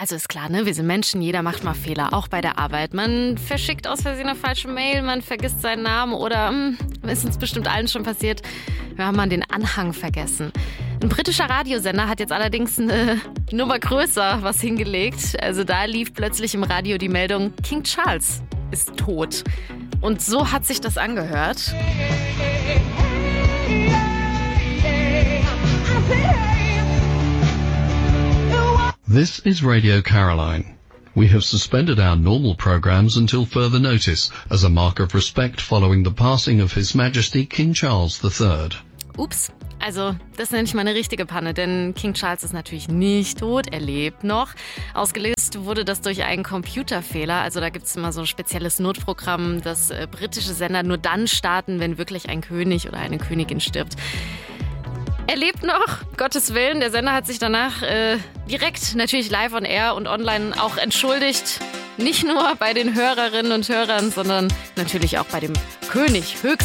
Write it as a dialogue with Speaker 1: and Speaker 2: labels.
Speaker 1: Also ist klar, ne? Wir sind Menschen, jeder macht mal Fehler, auch bei der Arbeit. Man verschickt aus Versehen eine falsche Mail, man vergisst seinen Namen oder ist uns bestimmt allen schon passiert, wir haben mal den Anhang vergessen. Ein britischer Radiosender hat jetzt allerdings eine Nummer größer was hingelegt. Also da lief plötzlich im Radio die Meldung, King Charles ist tot. Und so hat sich das angehört.
Speaker 2: This is Radio Caroline. We have suspended our normal programs until further notice as a mark of respect following the passing of His Majesty King Charles III.
Speaker 1: Ups, also das nenne ich mal eine richtige Panne, denn King Charles ist natürlich nicht tot, er lebt noch. Ausgelöst wurde das durch einen Computerfehler, also da gibt es immer so ein spezielles Notprogramm, das britische Sender nur dann starten, wenn wirklich ein König oder eine Königin stirbt. Er lebt noch, Gottes Willen. Der Sender hat sich danach direkt natürlich live on air und online auch entschuldigt. Nicht nur bei den Hörerinnen und Hörern, sondern natürlich auch bei dem König höchst.